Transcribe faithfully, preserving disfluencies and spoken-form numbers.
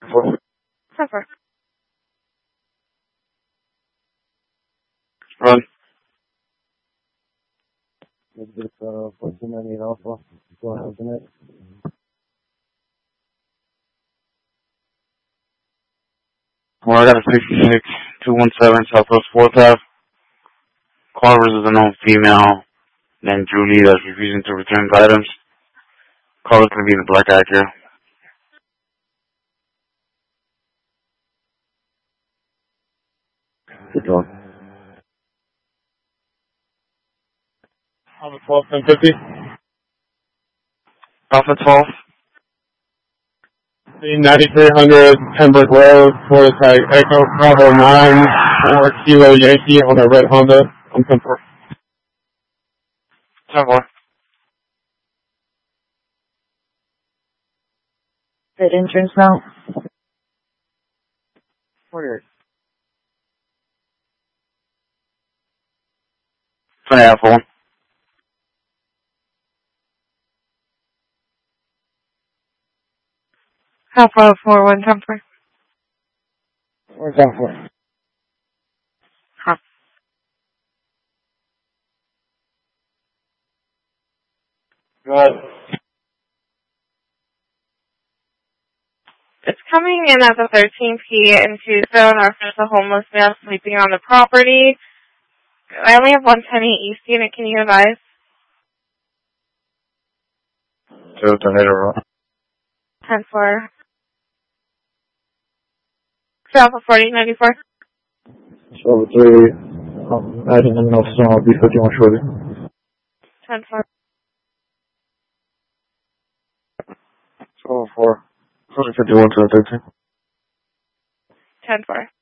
Four. ten four. Run. It's uh, fourteen ninety-eight Alpha. Go ahead, open it. Well, I got a sixty-six two one seven Southwest fourth Ave. Caller is a known female named Julie that's refusing to return items. Caller's going to be in the black Acura. Keep going. Alpha twelve ten fifty. Alpha twelve. ninety-three hundred Pembroke Road, Prototype Echo Bravo nine four Kilo Yankee on a red Honda. I'm ten four. ten four. Good entrance now. Forty-eight. twenty Alpha one. Alpha four one ten four. Where's Alpha? Huh. Go ahead. It's coming in at the thirteen P in Tucson after the homeless man sleeping on the property. I only have one ten eight East unit. Can you advise? Two tornado roll. ten four. Alpha forty ninety-four. Over three. Um, adding an officer on B fifty-one shortly. ten four. twelve four. fifty-one to the thirteen. ten four.